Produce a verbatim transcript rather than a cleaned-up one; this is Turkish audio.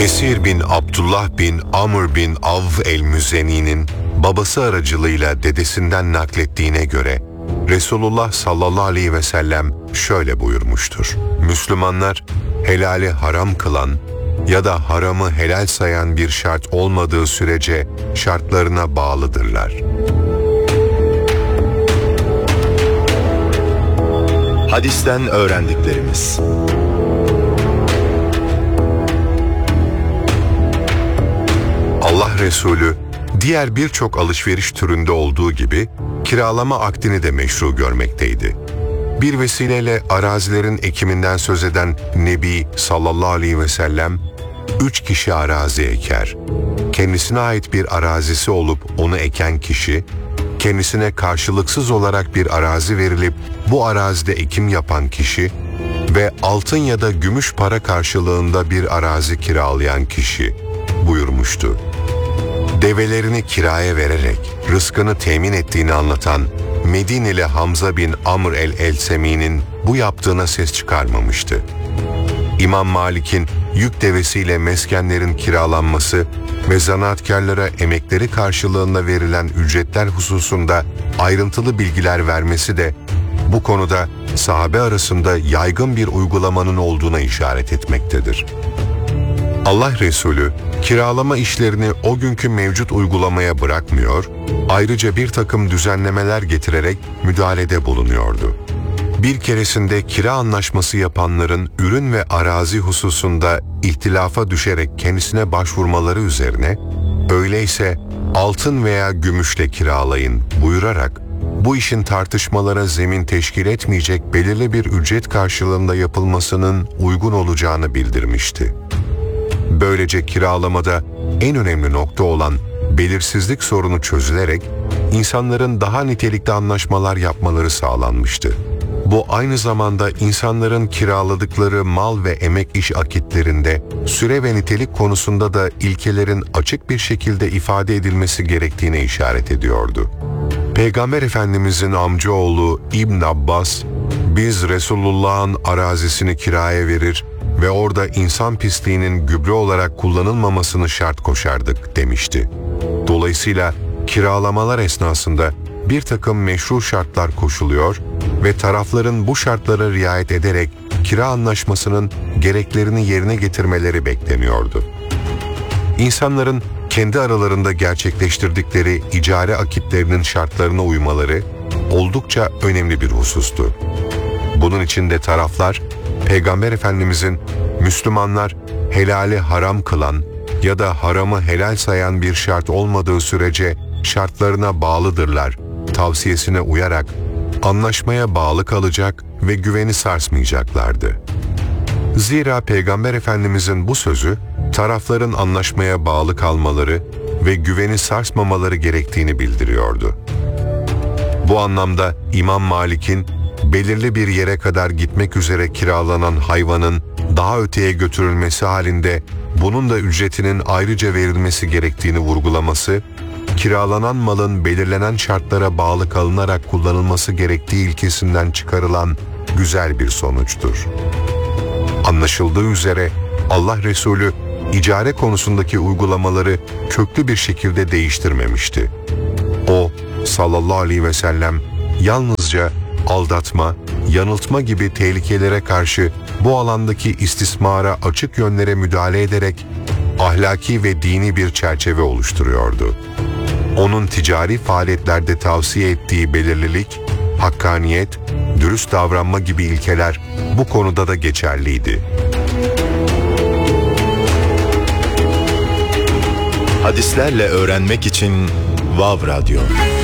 Kesir bin Abdullah bin Amr bin Avf el-Müzeni'nin babası aracılığıyla dedesinden naklettiğine göre Resulullah sallallahu aleyhi ve sellem şöyle buyurmuştur. Müslümanlar helali haram kılan ya da haramı helal sayan bir şart olmadığı sürece şartlarına bağlıdırlar. Hadisten öğrendiklerimiz. Allah Resulü diğer birçok alışveriş türünde olduğu gibi kiralama akdini de meşru görmekteydi. Bir vesileyle arazilerin ekiminden söz eden Nebi sallallahu aleyhi ve sellem, üç kişi arazi eker. Kendisine ait bir arazisi olup onu eken kişi, kendisine karşılıksız olarak bir arazi verilip bu arazide ekim yapan kişi ve altın ya da gümüş para karşılığında bir arazi kiralayan kişi buyurmuştu. Develerini kiraya vererek rızkını temin ettiğini anlatan Medineli Hamza bin Amr el-Elsemi'nin bu yaptığına ses çıkarmamıştı. İmam Malik'in yük devesiyle meskenlerin kiralanması ve zanaatkarlara emekleri karşılığında verilen ücretler hususunda ayrıntılı bilgiler vermesi de bu konuda sahabe arasında yaygın bir uygulamanın olduğuna işaret etmektedir. Allah Resulü kiralama işlerini o günkü mevcut uygulamaya bırakmıyor, ayrıca bir takım düzenlemeler getirerek müdahalede bulunuyordu. Bir keresinde kira anlaşması yapanların ürün ve arazi hususunda ihtilafa düşerek kendisine başvurmaları üzerine, öyleyse altın veya gümüşle kiralayın buyurarak, bu işin tartışmalara zemin teşkil etmeyecek belirli bir ücret karşılığında yapılmasının uygun olacağını bildirmişti. Böylece kiralamada en önemli nokta olan belirsizlik sorunu çözülerek insanların daha nitelikli anlaşmalar yapmaları sağlanmıştı. Bu aynı zamanda insanların kiraladıkları mal ve emek iş akitlerinde süre ve nitelik konusunda da ilkelerin açık bir şekilde ifade edilmesi gerektiğine işaret ediyordu. Peygamber Efendimizin amcaoğlu İbn Abbas, biz Resulullah'ın arazisini kiraya verir ve orada insan pisliğinin gübre olarak kullanılmamasını şart koşardık demişti. Dolayısıyla kiralamalar esnasında bir takım meşru şartlar koşuluyor ve tarafların bu şartlara riayet ederek kira anlaşmasının gereklerini yerine getirmeleri bekleniyordu. İnsanların kendi aralarında gerçekleştirdikleri icare akitlerinin şartlarına uymaları oldukça önemli bir husustu. Bunun için de taraflar, Peygamber Efendimizin Müslümanlar helali haram kılan ya da haramı helal sayan bir şart olmadığı sürece şartlarına bağlıdırlar tavsiyesine uyarak anlaşmaya bağlı kalacak ve güveni sarsmayacaklardı. Zira Peygamber Efendimizin bu sözü tarafların anlaşmaya bağlı kalmaları ve güveni sarsmamaları gerektiğini bildiriyordu. Bu anlamda İmam Malik'in belirli bir yere kadar gitmek üzere kiralanan hayvanın daha öteye götürülmesi halinde bunun da ücretinin ayrıca verilmesi gerektiğini vurgulaması, kiralanan malın belirlenen şartlara bağlı kalınarak kullanılması gerektiği ilkesinden çıkarılan güzel bir sonuçtur. Anlaşıldığı üzere Allah Resulü icare konusundaki uygulamaları köklü bir şekilde değiştirmemişti. O sallallahu aleyhi ve sellem yalnızca aldatma, yanıltma gibi tehlikelere karşı bu alandaki istismara açık yönlere müdahale ederek ahlaki ve dini bir çerçeve oluşturuyordu. Onun ticari faaliyetlerde tavsiye ettiği belirlilik, hakkaniyet, dürüst davranma gibi ilkeler bu konuda da geçerliydi. Hadislerle öğrenmek için Vav Radyo.